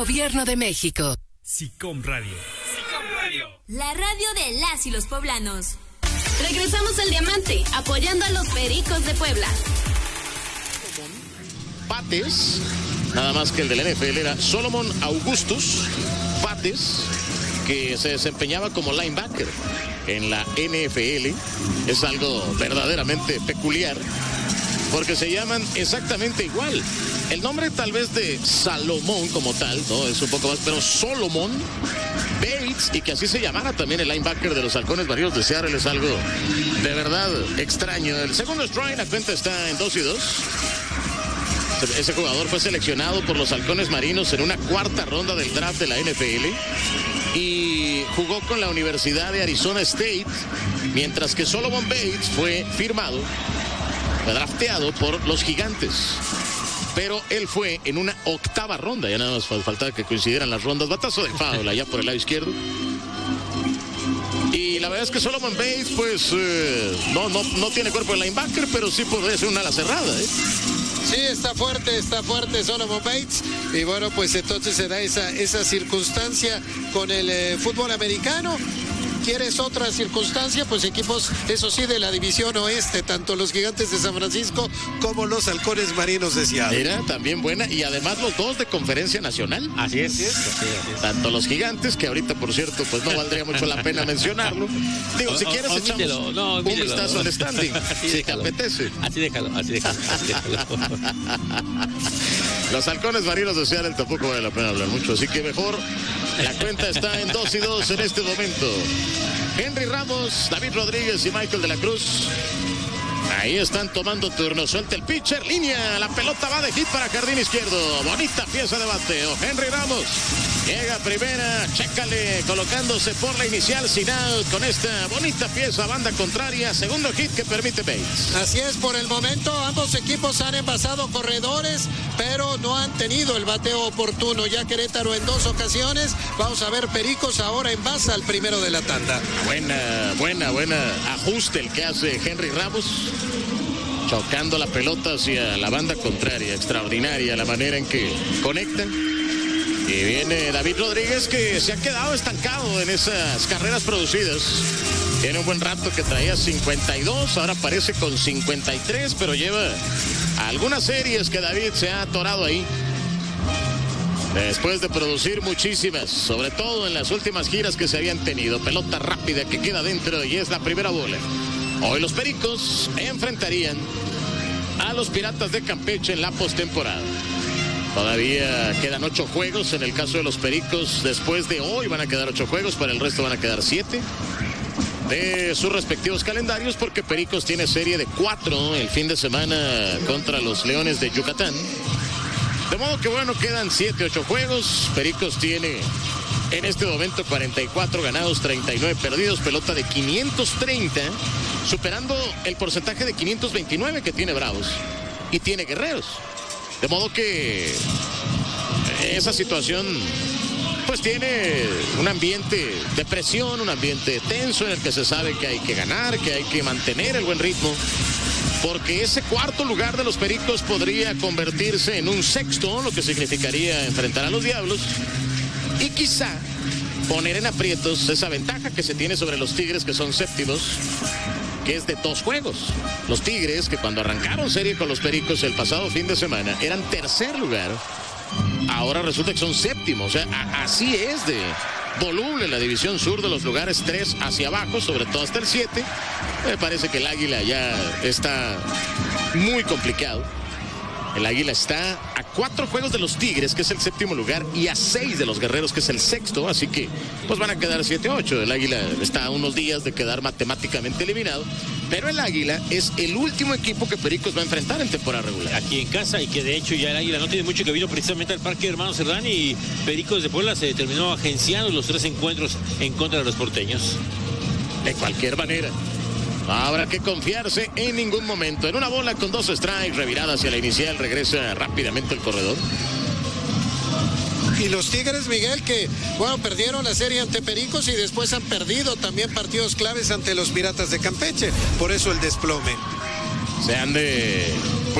Gobierno de México. SICOM Radio. SICOM Radio. La radio de las y los poblanos. Regresamos al Diamante, apoyando a los Pericos de Puebla. Pates, nada más que el del NFL era Solomon Augustus Pates, que se desempeñaba como linebacker en la NFL. Es algo verdaderamente peculiar, porque se llaman exactamente igual. El nombre tal vez de Salomón como tal, ¿no? Es un poco más, pero Solomon Bates, y que así se llamara también el linebacker de los Halcones Marinos de Seattle, es algo de verdad extraño. El segundo strike, la cuenta está en 2-2. Ese jugador fue seleccionado por los Halcones Marinos en una cuarta ronda del draft de la NFL y jugó con la Universidad de Arizona State, mientras que Solomon Bates fue drafteado por los Gigantes. Pero él fue en una octava ronda, ya nada más faltaba que coincidieran las rondas. Batazo de foul allá por el lado izquierdo. Y la verdad es que Solomon Bates, pues, no tiene cuerpo de linebacker, pero sí podría ser una ala cerrada, ¿eh? Sí, está fuerte Solomon Bates. Y bueno, pues entonces se da esa circunstancia con el fútbol americano. ¿Quieres otra circunstancia? Pues equipos, eso sí, de la división oeste, tanto los Gigantes de San Francisco como los Halcones Marinos de Seattle. Era también buena, y además los dos de Conferencia Nacional. Así es. Tanto los Gigantes, que ahorita, por cierto, pues no valdría mucho la pena mencionarlo. Digo, si quieres echamos un vistazo al standing, si te apetece. Así déjalo. Los Halcones Marinos de Seattle tampoco vale la pena hablar mucho, así que mejor. La cuenta está en 2-2 en este momento. Henry Ramos, David Rodríguez y Michael de la Cruz. Ahí están tomando turno. Suelta el pitcher, línea. La pelota va de hit para jardín izquierdo. Bonita pieza de bateo. Henry Ramos llega a primera. Chécale, colocándose por la inicial sin out con esta bonita pieza. Banda contraria. Segundo hit que permite Bates. Así es, por el momento ambos equipos han envasado corredores, pero no han tenido el bateo oportuno. Ya Querétaro en 2 ocasiones. Vamos a ver Pericos ahora envasa al primero de la tanda. Buena ajuste el que hace Henry Ramos. Chocando la pelota hacia la banda contraria. Extraordinaria la manera en que conectan. Y viene David Rodríguez, que se ha quedado estancado en esas carreras producidas. Tiene un buen rato que traía 52, ahora aparece con 53, pero lleva algunas series que David se ha atorado ahí. Después de producir muchísimas, sobre todo en las últimas giras que se habían tenido. Pelota rápida que queda dentro y es la primera bola. Hoy los Pericos enfrentarían a los Piratas de Campeche en la postemporada. Todavía quedan 8 juegos en el caso de los Pericos. Después de hoy van a quedar 8 juegos, para el resto van a quedar 7 de sus respectivos calendarios, porque Pericos tiene serie de 4 el fin de semana contra los Leones de Yucatán. De modo que bueno, quedan 7-8 juegos. Pericos tiene en este momento 44 ganados, 39 perdidos, pelota de 530, superando el porcentaje de 529 que tiene Bravos y tiene Guerreros. De modo que esa situación pues tiene un ambiente de presión, un ambiente tenso en el que se sabe que hay que ganar, que hay que mantener el buen ritmo, porque ese cuarto lugar de los Pericos podría convertirse en un sexto, lo que significaría enfrentar a los Diablos y quizá poner en aprietos esa ventaja que se tiene sobre los Tigres, que son séptimos, que es de 2 juegos. Los Tigres, que cuando arrancaron serie con los Pericos el pasado fin de semana, eran tercer lugar, ahora resulta que son séptimos. O sea, así es de voluble la división sur, de los lugares 3 hacia abajo, sobre todo hasta el 7. Me parece que el Águila ya está muy complicado. El Águila está a 4 juegos de los Tigres, que es el séptimo lugar, y a 6 de los Guerreros, que es el sexto, así que pues van a quedar 7-8. El Águila está a unos días de quedar matemáticamente eliminado, pero el Águila es el último equipo que Pericos va a enfrentar en temporada regular. Aquí en casa, y que de hecho ya el Águila no tiene mucho que vino precisamente al Parque Hermano Cerdán, y Pericos de Puebla se terminó agenciando los 3 encuentros en contra de los porteños. De cualquier manera, no habrá que confiarse en ningún momento. En una bola con 2 strikes, revirada hacia la inicial, regresa rápidamente el corredor. Y los Tigres, Miguel, que bueno, perdieron la serie ante Pericos y después han perdido también partidos claves ante los Piratas de Campeche. Por eso el desplome. Se han de